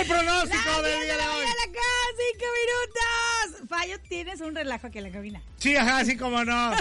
el pronóstico del día de hoy. Acá, 5 minutos. Fallo, tienes un relajo aquí en la cabina. Sí, ajá, así como no.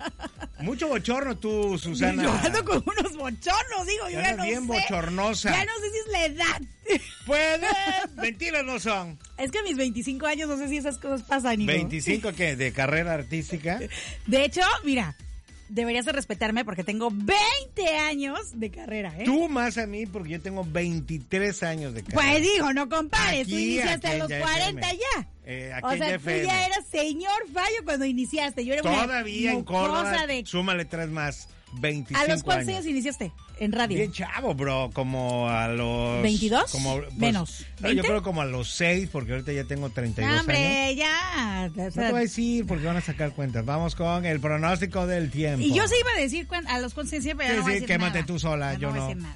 Mucho bochorno tú, Susana. Yo ando con unos bochornos, digo, yo ya no sé. Bien bochornosa. Ya no sé si es la edad. Pues, mentiras no son. Es que a mis 25 años no sé si esas cosas pasan, hijo. ¿25 qué? ¿De carrera artística? De hecho, mira, deberías de respetarme porque tengo 20 años de carrera, ¿eh? Tú más a mí porque yo tengo 23 años de carrera. Pues dijo, no compares, tú Aquí, iniciaste a los en 40 ya. Aquí O sea, en tú FM. ya eras señor Fallo cuando iniciaste. Yo era Todavía en Córdoba, de... súmale 3 más, 25 ¿A los cuántos años años iniciaste en radio? Bien chavo, bro, como a los... ¿22? Como, pues, menos. No, yo creo como a los 6, porque ahorita ya tengo 32 No, hombre, años. ya. O No sea, te voy a decir porque van a sacar cuentas. Vamos con el pronóstico del tiempo. y yo se iba a decir a los cuántos siempre, pero no voy a decir quémate nada. tú sola, yo voy a no. decir nada.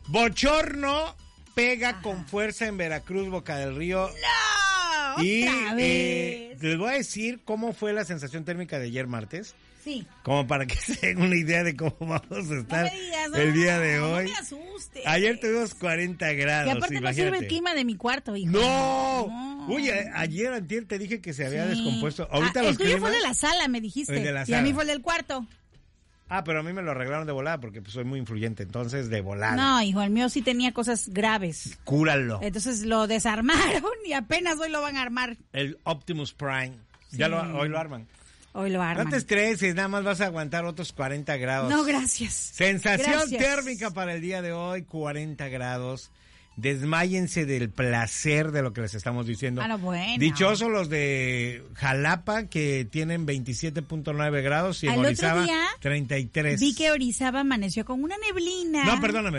Bochorno pega con fuerza en Veracruz, Boca del Río. ¡No! Y ¡Otra vez! les voy a decir cómo fue la sensación térmica de ayer martes. Sí. Como para que se den una idea de cómo vamos a estar No me digas, el día de hoy. No me asustes. Ayer tuvimos 40 grados, Y aparte no imagínate. sirve el clima de mi cuarto, hijo. ¡No! Oye, ayer antier te dije que se había descompuesto. Ahorita el los tuyo climas... fue el de la sala, me dijiste. El de la Y sala. a mí fue el del cuarto. Ah, pero a mí me lo arreglaron de volada porque pues, soy muy influyente, entonces de volada. No, hijo, el mío sí tenía cosas graves. Cúralo. Entonces lo desarmaron y apenas hoy lo van a armar. El Optimus Prime. Sí. Hoy lo arman. Hoy lo arman. No te estreses, nada más vas a aguantar otros 40 grados. No, gracias. Sensación Gracias. térmica para el día de hoy, 40 grados. Desmáyense del placer de lo que les estamos diciendo. Ah, no, bueno. Dichosos los de Jalapa que tienen 27.9 grados y en Al otro Orizaba día 33. Vi que Orizaba amaneció con una neblina. No, perdóname,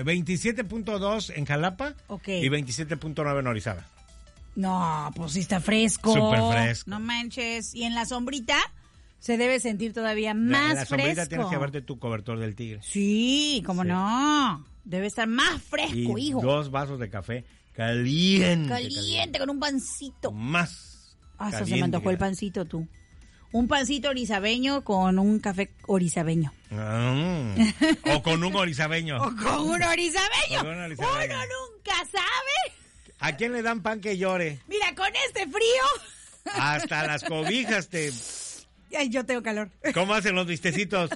27.2 en Jalapa Ok. y 27.9 en Orizaba. No, pues sí está fresco. Súper fresco. No manches. Y en la sombrita se debe sentir todavía más la sombrita fresco. tienes que llevarte tu cobertor del tigre. Sí, cómo Sí. no. Debe estar más fresco, Y hijo. 2 vasos de café caliente. Caliente, con un pancito. Más. Hasta se caliente me antojó el que- pancito, tú. Un pancito orizabeño con un café orizabeño. O con un orizabeño. O con un orizabeño. O con un orizabeño. Uno nunca sabe. ¿A quién le dan pan que llore? Mira, con este frío. Hasta las cobijas te... Ay, yo tengo calor. ¿Cómo hacen los vistecitos?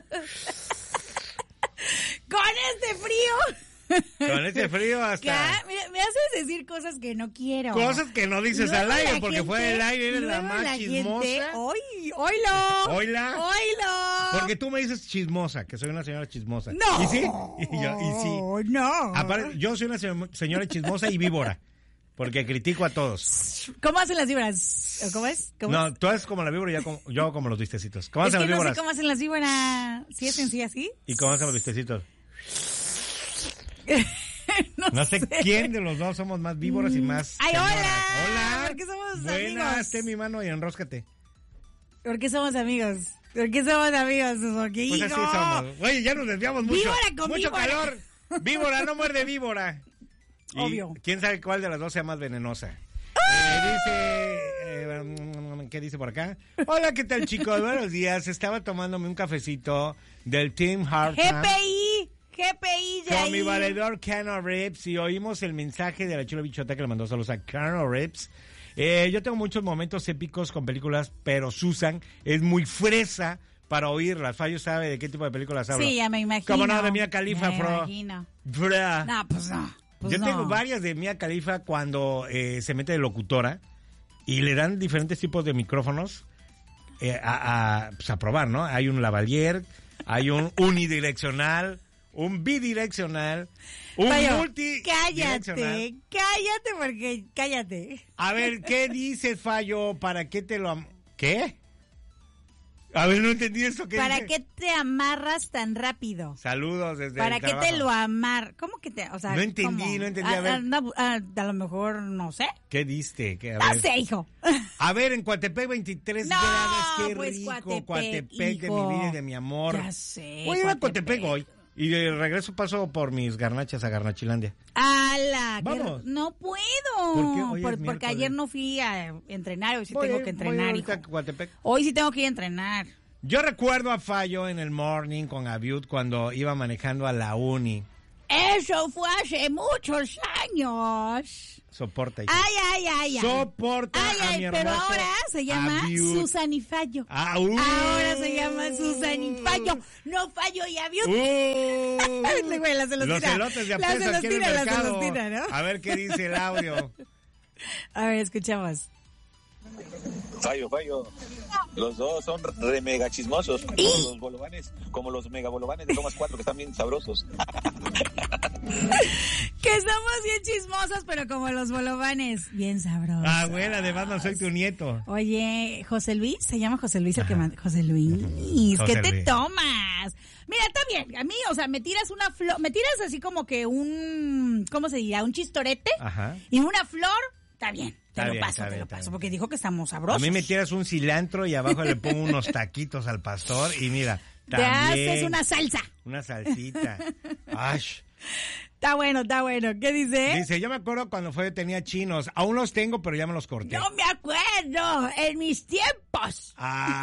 Con este frío. Con ese frío hasta... Mira, me haces decir cosas que no quiero. Cosas que no dices Luego al aire, la porque gente- fuera del aire eres la luego más la chismosa. gente, oílo. Oíla. Oílo. Porque tú me dices chismosa, que soy una señora chismosa. No. ¿Y sí? Y sí. No. Aparte, yo soy una señora chismosa y víbora. Porque critico a todos. ¿Cómo hacen las víboras? ¿O ¿Cómo es? ¿Cómo No, es? tú haces como la víbora y yo hago como los vistecitos. ¿Cómo Es hacen que las no sé víboras? cómo hacen las víboras. ¿Sí es en sí así? ¿Y cómo hacen los vistecitos? no No sé quién de los dos somos más víboras y más ¡Ay, señoras. hola! Hola. ¿Por qué somos Buenas, amigos? ten mi mano y enróscate. ¿Por qué somos amigos? ¿Por qué somos amigos? Porque, Pues hijo, así somos. Oye, ya nos desviamos mucho. Víbora con mucho víbora. calor. Víbora, no muerde víbora. Y Obvio. ¿quién sabe cuál de las dos sea más venenosa? ¿Qué dice por acá? Hola, ¿qué tal, chicos? Buenos días. Estaba tomándome un cafecito del Tim Hortons GPI, ya con mi ahí. valedor Keanu Reeves y oímos el mensaje de la chula bichota que le mandó saludos a Keanu Reeves. Yo tengo muchos momentos épicos con películas, pero Susan es muy fresa para oírlas. Fallo sabe de qué tipo de películas hablo. Sí, ya me imagino. Como no, de Mia Khalifa, Me bro. imagino. Bra. No, pues no. Pues Yo no. tengo varias de Mia Khalifa cuando se mete de locutora y le dan diferentes tipos de micrófonos pues a probar, ¿no? Hay un lavalier, hay un unidireccional, un bidireccional, un Fallo, multidireccional. cállate porque cállate. A ver, ¿qué dices, Fallo? ¿Para qué te lo... ¿Qué? A ver, no entendí eso. ¿Qué ¿Para dice? qué te amarras tan rápido? Saludos desde ¿Para el qué trabajo. te lo amar? ¿Cómo que te...? O sea, No entendí, ¿cómo? no entendí, a ver. A lo mejor, no sé. ¿Qué diste? ¿Qué? A No ver. sé, hijo. A ver, en Coatepec 23 No, grados, qué pues, rico, Coatepec, de hijo. mi vida y de mi amor. Ya sé, Voy a ir a Coatepec. Coatepec hoy y de regreso paso por mis garnachas a Garnachilandia. ¡Hala! Vamos. No puedo. ¿Por qué? Hoy es porque miércoles. ayer no fui a entrenar, hoy sí Voy tengo a- que voy entrenar, ahorita hijo. a Coatepec. Hoy sí tengo que ir a entrenar. Yo recuerdo a Fallo en el morning con Abiud cuando iba manejando a la uni. Eso fue hace muchos años. Soporta. Hija. Ay. Soporta a mi hermoso. Pero ahora se llama Abiud. Susanifallo. Ahora se llama Susanifallo. No fallo y Abiud. Güey, la celostina. Los elotes de apesa aquí en el La mercado. celostina, ¿no? A ver qué dice el audio. A ver, escuchamos. Fallo. Los dos son re mega chismosos, como los bolovanes, como los mega bolovanes de Lomas 4, que están bien sabrosos. Que somos bien chismosos, pero como los bolovanes, bien sabrosos. Abuela, además no soy tu nieto. Oye, José Luis, se llama José Luis el que manda. José Luis, ¿qué te Luis. tomas? Mira, está bien, a mí, o sea, me tiras una flor, me tiras así como que un, ¿cómo se diría? Un chistorete. Ajá. Y una flor, está bien. Te lo paso, está bien. porque dijo que estamos sabrosos. A mí me tiras un cilantro y abajo le pongo unos taquitos al pastor y mira, Te también haces una salsa. una salsita. Ay. Está bueno. ¿Qué dice? Dice, yo me acuerdo cuando tenía chinos, aún los tengo, pero ya me los corté. No me acuerdo, en mis tiempos.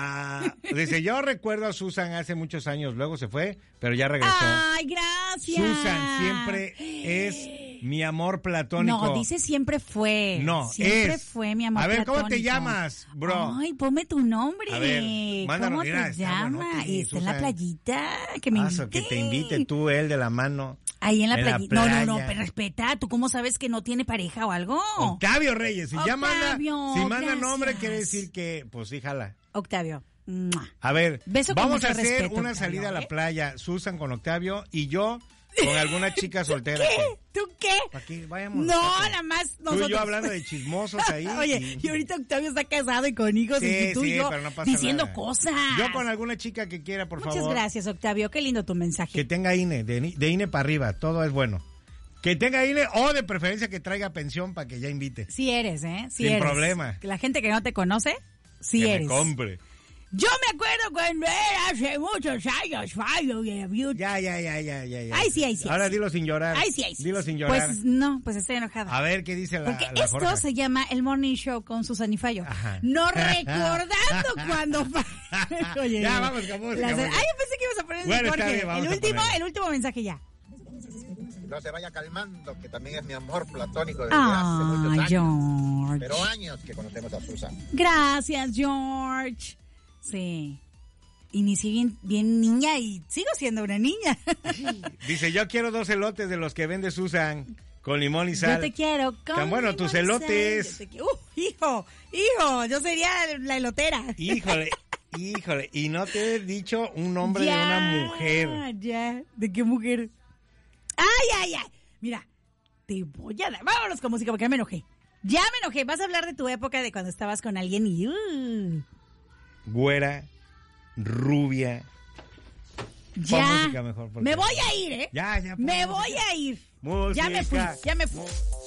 Dice, yo recuerdo a Susan hace muchos años, luego se fue, pero ya regresó. Ay, gracias. Susan siempre es mi amor platónico. No, dice siempre fue. No, siempre es. fue mi amor A ver, platónico. ¿cómo te llamas, bro? Ay, ponme tu nombre. A ver, mándanos, ¿Cómo mira, te está llamas? buenote, Y está en la Susan. playita, que me invite. Que te invite tú, él de la mano. Ahí en la playita. playa. No, pero respeta. ¿Tú cómo sabes que no tiene pareja o algo? Octavio Reyes, si ya manda, Octavio, si manda gracias. nombre quiere decir que, pues sí, jala. Octavio. ¡Mua! A ver, Beso con vamos mucho a hacer respeto, una Octavio, salida a la ¿eh? playa, Susan con Octavio y yo con alguna chica soltera. ¿Qué? ¿Tú qué? Aquí, vayamos. No, Paco. nada más Tú nosotros. y yo hablando de chismosos ahí. Oye, y ahorita Octavio está casado y con hijos y tú y yo pero no pasa diciendo nada. cosas. Yo con alguna chica que quiera, por Muchas favor. gracias, Octavio. Qué lindo tu mensaje. Que tenga INE, de INE para arriba, todo es bueno. Que tenga INE o de preferencia que traiga pensión para que ya invite. Sí eres, ¿eh? Sí Sin eres. problema. La gente que no te conoce, sí Que eres. me compre. Yo me acuerdo cuando era hace muchos años, Fallo y Abiud. Ya. Ay, sí. Ahora dilo sin llorar. Ay, sí. Dilo sin llorar. Pues no, pues estoy enojada. A ver qué dice la Porque la esto Jorge. se llama el Morning Show con Susan y Fallo. Ajá. No recordando cuando... Oye, Ya, vamos con música, Ay, yo música. pensé que ibas a poner Bueno, Jorge. está bien, vamos a ponerlo. El último mensaje ya. No se vaya calmando, que también es mi amor platónico desde hace muchos Ah, años. George. Pero años que conocemos a Susan. Gracias, George. Sí. Inicié bien niña y sigo siendo una niña. Dice, yo quiero 2 elotes de los que vende Susan con limón y sal. Yo te quiero con Tan bueno, tus limón y sal. elotes. Yo te quiero. Hijo, yo sería la elotera. Híjole, y no te he dicho un nombre de una mujer. Ya, ¿de qué mujer? Ay. Mira, te voy a dar. Vámonos con música porque ya me enojé. Vas a hablar de tu época de cuando estabas con alguien y... Güera, rubia. Pon música mejor, porque- Me voy a ir, ¿eh? Ya, Me pon voy a ir. música. Ya me fui.